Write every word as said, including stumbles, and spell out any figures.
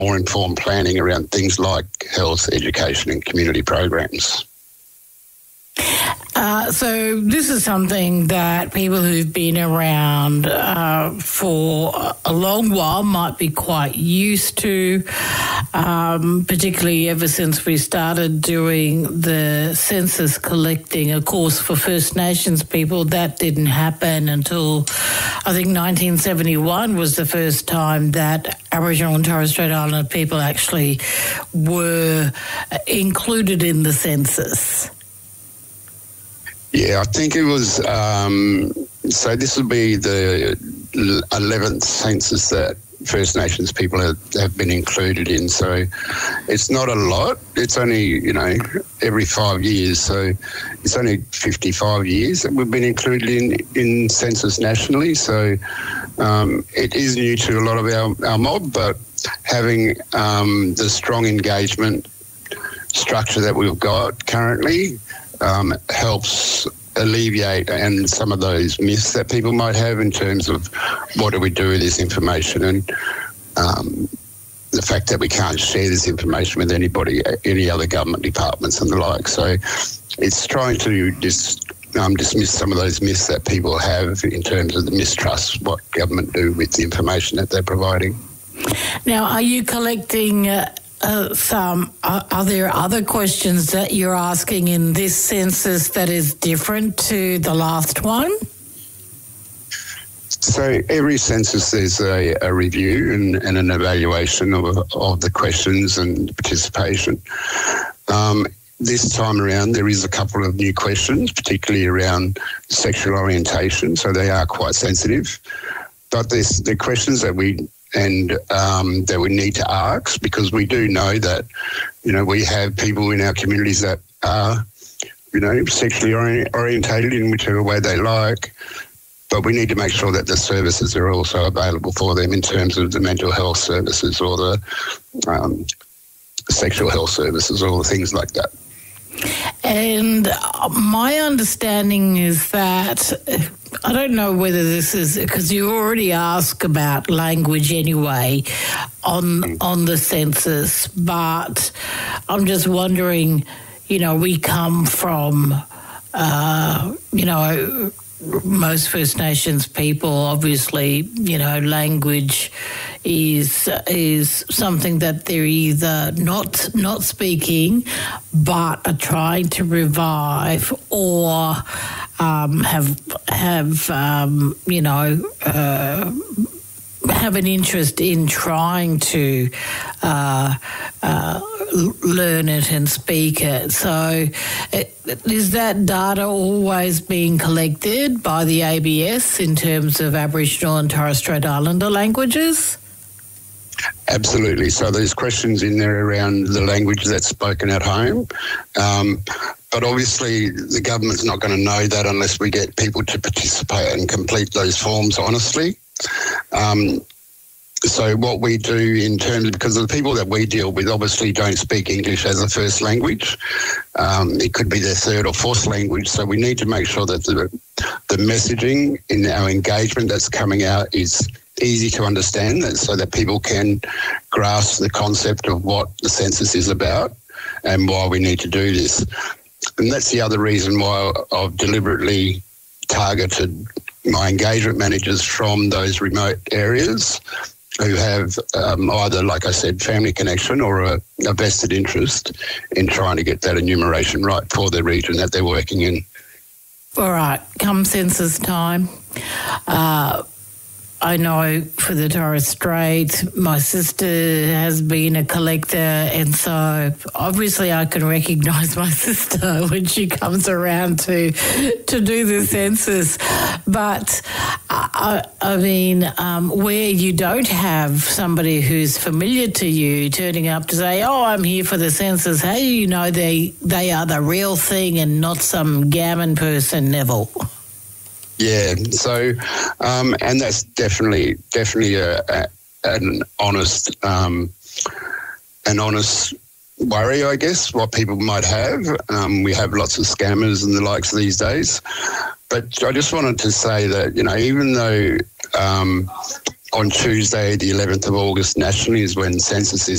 more informed planning around things like health, education and community programs. Uh, so this is something that people who've been around uh, for a long while might be quite used to, um, particularly ever since we started doing the census collecting. Of course, for First Nations people, that didn't happen until I think nineteen seventy-one was the first time that Aboriginal and Torres Strait Islander people actually were included in the census. Yeah, I think it was, um, so this will be the eleventh census that First Nations people have, have been included in. So it's not a lot. It's only, you know, every five years. So it's only fifty-five years that we've been included in, in census nationally. So um, it is new to a lot of our, our mob, but having um, the strong engagement structure that we've got currently Um, helps alleviate and some of those myths that people might have in terms of what do we do with this information, and um, the fact that we can't share this information with anybody, any other government departments and the like. So it's trying to dis, um, dismiss some of those myths that people have in terms of the mistrust, what government do with the information that they're providing. Now, are you collecting uh, uh, some, are, are there other questions that you're asking in this census that is different to the last one? So every census there's a, a review and, and an evaluation of, of the questions and participation. Um, this time around there is a couple of new questions, particularly around sexual orientation, so they are quite sensitive. But there's the questions that we and um, that we need to ask, because we do know that, you know, we have people in our communities that are, you know, sexually ori- orientated in whichever way they like, but we need to make sure that the services are also available for them in terms of the mental health services or the um, sexual health services or things like that. And my understanding is that, I don't know whether this is, because you already asked about language anyway on on the census, but I'm just wondering, you know, we come from, uh, you know, most First Nations people, obviously, you know, language is is something that they're either not not speaking but are trying to revive, or um, have have um, you know uh, have an interest in trying to uh, uh, learn it and speak it. So is that data always being collected by the A B S in terms of Aboriginal and Torres Strait Islander languages? Absolutely. So there's questions in there around the language that's spoken at home. Um, but obviously the government's not going to know that unless we get people to participate and complete those forms honestly. Um, so what we do in terms of, because the people that we deal with obviously don't speak English as a first language. Um, it could be their third or fourth language. So we need to make sure that the, the messaging in our engagement that's coming out is easy to understand, so that people can grasp the concept of what the census is about and why we need to do this. And that's the other reason why I've deliberately targeted my engagement managers from those remote areas who have um, either, like I said, family connection or a, a vested interest in trying to get that enumeration right for the region that they're working in. All right, come census time. Uh, I know for the Torres Strait, my sister has been a collector, and so obviously I can recognise my sister when she comes around to to do the census. But I, I mean, um, where you don't have somebody who's familiar to you turning up to say, "Oh, I'm here for the census," how do you know they they are the real thing and not some gammon person, Neville? Yeah, so, um, and that's definitely, definitely a, a, an honest, um, an honest worry, I guess, what people might have. Um, we have lots of scammers and the likes these days. But I just wanted to say that, you know, even though um, on Tuesday, the eleventh of August nationally is when census is